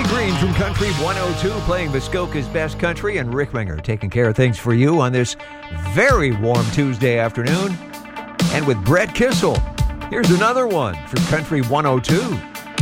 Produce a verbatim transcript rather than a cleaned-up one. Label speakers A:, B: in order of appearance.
A: Green from Country one oh two playing Muskoka's Best Country, and Rick Minger taking care of things for you on this very warm Tuesday afternoon. And with Brett Kissel, here's another one from Country one oh two.